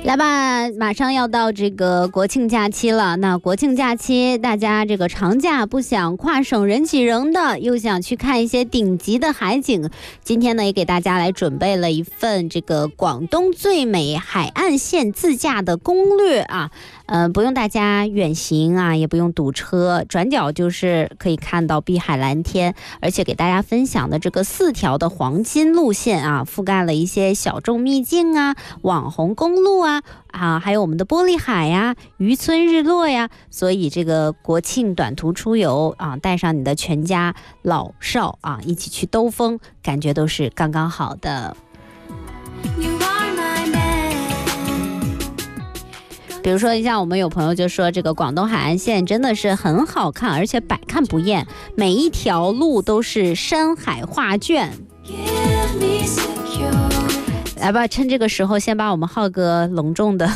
来吧，马上要到这个国庆假期了。那国庆假期，大家这个长假不想跨省人挤人的，又想去看一些顶级的海景，今天呢也给大家来准备了一份这个广东最美海岸线自驾的攻略啊。不用大家远行啊，也不用堵车，转角就是可以看到碧海蓝天，而且给大家分享的这个4条的黄金路线啊，覆盖了一些小众秘境啊、网红公路啊，还有我们的玻璃海呀、渔村日落呀。所以这个国庆短途出游啊，带上你的全家老少啊，一起去兜风，感觉都是刚刚好的。比如说像我们有朋友就说，这个广东海岸线真的是很好看，而且百看不厌，每一条路都是山海画卷。来吧，趁这个时候先把我们浩哥隆重的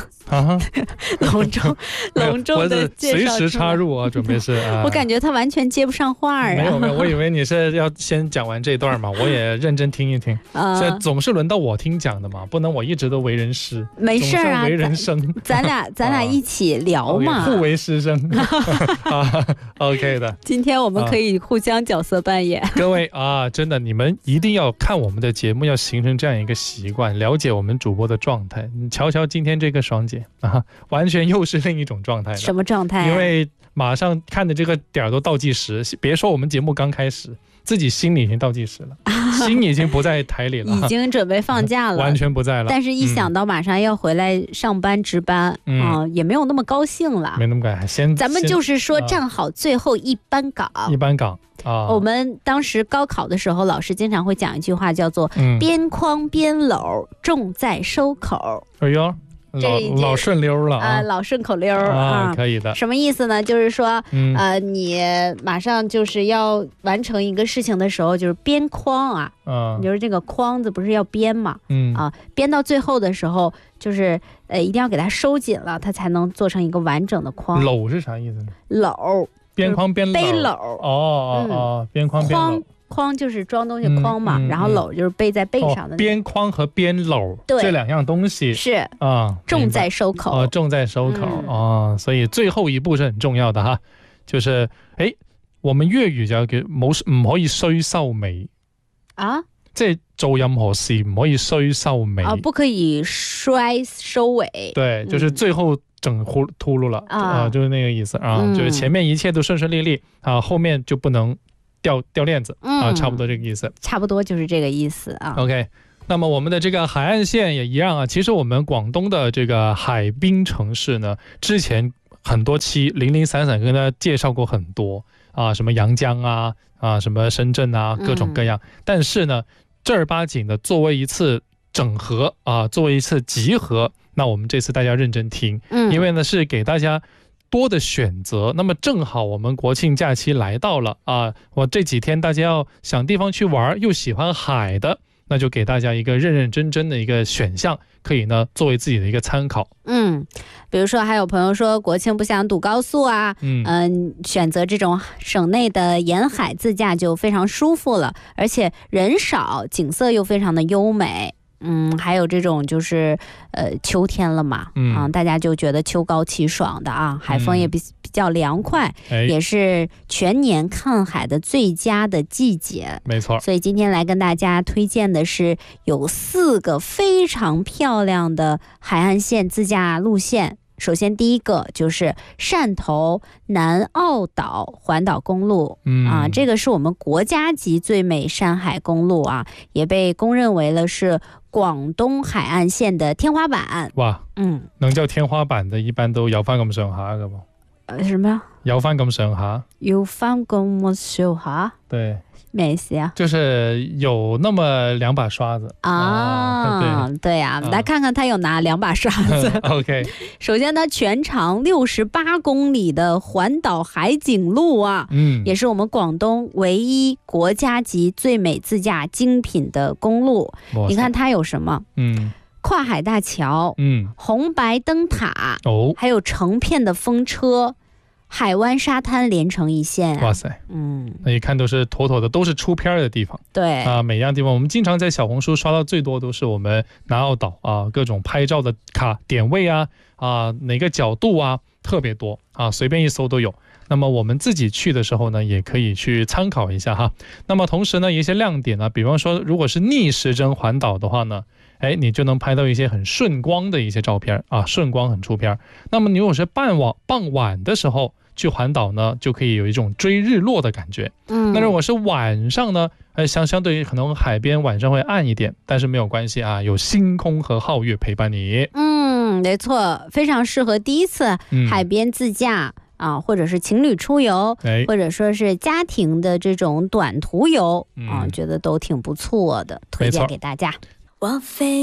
隆重的介绍， 随时插入啊，准备是我感觉他完全接不上话啊。 没有，我以为你是要先讲完这段嘛，我也认真听一听。这总是轮到我听讲的嘛，不能我一直都为人师。 没事啊， 为人生， 咱俩一起聊嘛， 互为师生。OK 的。 今天我们可以互相角色扮演。 各位啊，真的，你们一定要看我们的节目，要形成这样一个习惯，了解我们主播的状态。你瞧瞧今天这个爽姐啊，完全又是另一种状态。 什么状态？ 因为马上看的这个点都倒计时，别说我们节目刚开始，自己心里已经倒计时了，心已经不在台里了， 已经准备放假了， 完全不在了。 但是一想到马上要回来上班值班，也没有那么高兴了。 没那么高兴， 咱们就是说站好最后一班岗。 一班岗啊！ 我们当时高考的时候，老师经常会讲一句话，叫做“边框边篓，重在收口”。 哎呦，老顺溜了啊！ 老顺口溜啊， 可以的。 什么意思呢？就是说，你马上就是要完成一个事情的时候，就是编框啊。就是这个框子不是要编嘛？编到最后的时候，就是一定要给它收紧了，它才能做成一个完整的框。 篓是啥意思呢？ 篓， 边框边篓。 背篓。 边框边篓。 框就是装东西框嘛，然后篓就是背在背上的。 边框和边篓这两样东西是重在收口。 重在收口所以最后一步是很重要的哈，就是我們粵語就叫唔可以衰收尾啊，即係做任何事唔可以衰收尾啊， 不可以衰收尾。 对，就是最后整秃噜了就是那个意思啊，就是前面一切都顺顺利利啊，后面就不能掉链子差不多这个意思， 差不多就是这个意思啊。 OK， 那么我们的这个海岸线也一样啊。其实我们广东的这个海滨城市呢，之前很多期零零散散跟大家介绍过很多啊，什么阳江啊什么深圳啊，各种各样。但是呢，正儿八经的作为一次整合作为一次集合，那我们这次大家认真听，因为呢是给大家多的选择。那么正好我们国庆假期来到了我这几天大家要想地方去玩，又喜欢海的，那就给大家一个认认真真的一个选项，可以呢作为自己的一个参考。 比如说还有朋友说国庆不想堵高速啊，选择这种省内的沿海自驾就非常舒服了，而且人少，景色又非常的优美。还有这种就是秋天了嘛，大家就觉得秋高气爽的啊，海风也比较凉快，也是全年看海的最佳的季节。 没错， 所以今天来跟大家推荐的是有4个非常漂亮的海岸线自驾路线。首先第一个就是汕头南澳岛环岛公路这个是我们国家级最美山海公路啊，也被公认为了是广东海岸线的天花板。 哇，能叫天花板的一般都有翻咁上下噶噃。 什么？ 有翻咁上下？ 有翻咁上下？ 对。 咩意思啊？ 就是有那么2把刷子对呀，来看看他有哪2把刷子。 OK， 首先呢，全长68公里的环岛海景路啊，也是我们广东唯一国家级最美自驾精品的公路。你看它有什么？跨海大桥，红白灯塔，还有成片的风车。 海湾沙滩连成一线啊！ 哇塞，那一看都是妥妥的，都是出片的地方。 对啊，每样地方我们经常在小红书刷到最多都是我们南澳岛啊，各种拍照的点位啊，哪个角度啊特别多啊，随便一搜都有。那么我们自己去的时候呢，也可以去参考一下哈。那么同时呢，一些亮点呢，比方说如果是逆时针环岛的话呢，你就能拍到一些很顺光的一些照片啊，顺光很出片。那么你如果是傍晚的时候去环岛呢，就可以有一种追日落的感觉。那如果是晚上呢，相对于可能海边晚上会暗一点，但是没有关系啊，有星空和皓月陪伴你。 没错，非常适合第一次海边自驾。或者是情侣出游，或者说是家庭的这种短途游，觉得都挺不错的，推荐给大家。